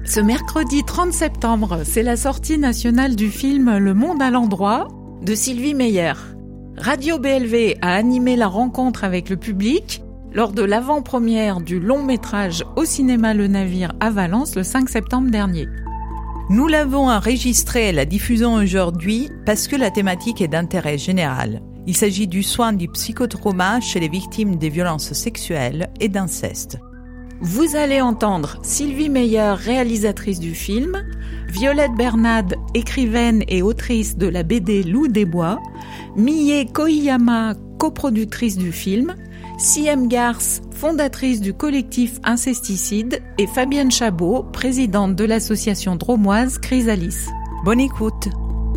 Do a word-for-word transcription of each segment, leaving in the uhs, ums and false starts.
Ce mercredi trente septembre, c'est la sortie nationale du film Le Monde à l'endroit de Sylvie Meyer. Radio B L V a animé la rencontre avec le public lors de l'avant-première du long métrage au cinéma Le Navire à Valence le cinq septembre dernier. Nous l'avons enregistré et la diffusons aujourd'hui parce que la thématique est d'intérêt général. Il s'agit du soin du psychotrauma chez les victimes des violences sexuelles et d'inceste. Vous allez entendre Sylvie Meyer, réalisatrice du film, Violette Bernade, écrivaine et autrice de la B D Loup des Bois, Mie Koiyama, coproductrice du film, Siem Garce, fondatrice du collectif Incesticide, et Fabienne Chabot, présidente de l'association dromoise Chrysalis. Bonne écoute.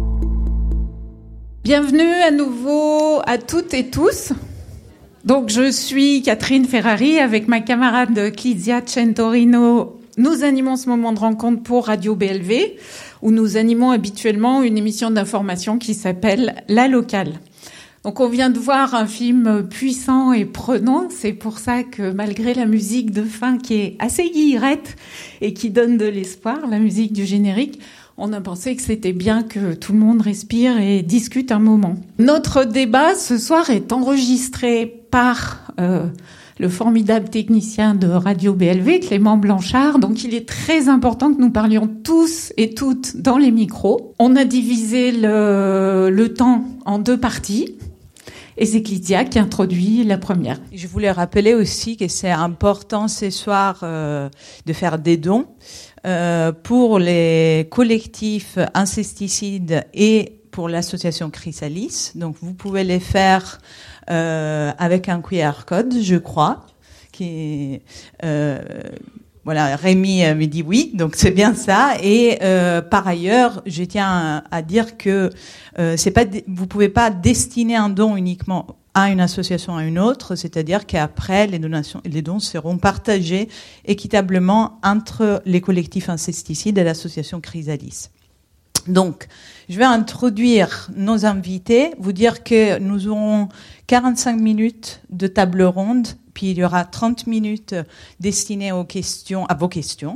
Bienvenue à nouveau à toutes et tous. Donc, je suis Catherine Ferrari avec ma camarade Clizia Centorino. Nous animons ce moment de rencontre pour Radio B L V, où nous animons habituellement une émission d'information qui s'appelle La Locale. Donc, on vient de voir un film puissant et prenant. C'est pour ça que malgré la musique de fin qui est assez guillerette et qui donne de l'espoir, la musique du générique, on a pensé que c'était bien que tout le monde respire et discute un moment. Notre débat ce soir est enregistré par euh, le formidable technicien de Radio B L V, Clément Blanchard. Donc il est très important que nous parlions tous et toutes dans les micros. On a divisé le, le temps en deux parties. Et c'est Clizia qui introduit la première. Je voulais rappeler aussi que c'est important ce soir euh, de faire des dons euh, pour les collectifs incesticides et pour l'association Chrysalis. Donc vous pouvez les faire euh, avec un Q R code, je crois, qui euh, voilà, Rémi me dit oui, donc c'est bien ça. Et euh, par ailleurs, je tiens à, à dire que euh, c'est pas, vous pouvez pas destiner un don uniquement à une association à une autre, c'est-à-dire qu'après les donations, les dons seront partagés équitablement entre les collectifs incesticides et l'association Chrysalis. Donc, je vais introduire nos invités, vous dire que nous aurons quarante-cinq minutes de table ronde, puis il y aura trente minutes destinées aux questions, à vos questions.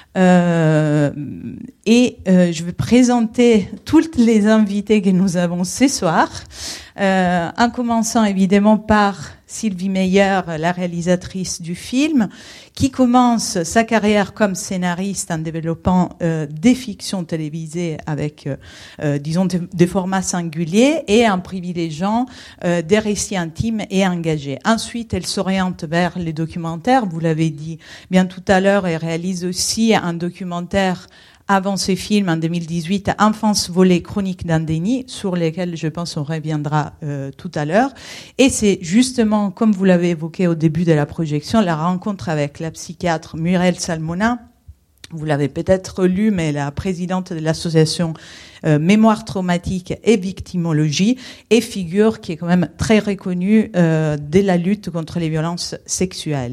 Euh, et euh, je vais présenter toutes les invités que nous avons ce soir, euh, en commençant évidemment par Sylvie Meyer, la réalisatrice du film, qui commence sa carrière comme scénariste en développant euh, des fictions télévisées avec, euh, disons, des, des formats singuliers et en privilégiant euh, des récits intimes et engagés. Ensuite, elle s'oriente vers les documentaires, vous l'avez dit bien tout à l'heure, et réalise aussi un documentaire avant ce film, en deux mille dix-huit, Enfance volée, chronique d'un déni, sur lesquels je pense on reviendra euh, tout à l'heure. Et c'est justement, comme vous l'avez évoqué au début de la projection, la rencontre avec la psychiatre Muriel Salmona. Vous l'avez peut-être lu, mais la présidente de l'association euh, Mémoire traumatique et victimologie, et figure qui est quand même très reconnue euh, dès la lutte contre les violences sexuelles.